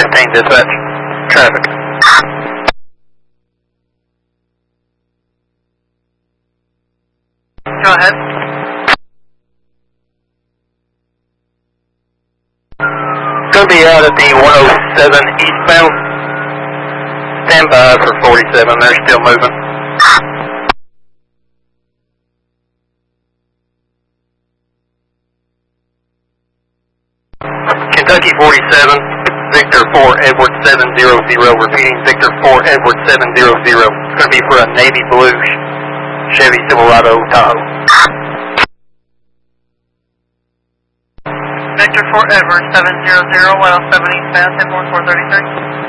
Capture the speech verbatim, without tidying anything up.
fifteen, dispatch. Traffic. Go ahead. Gonna be out at the one oh seven eastbound. Stand by for forty-seven, they're still moving. Kentucky forty-seven, Victor four, Edward seven zero zero, repeating Victor four, Edward seven zero zero. It's going to be for a navy blue Chevy Silverado Tahoe. Victor four, Edward seven zero zero, one oh seven eastbound, ten four thirty-three.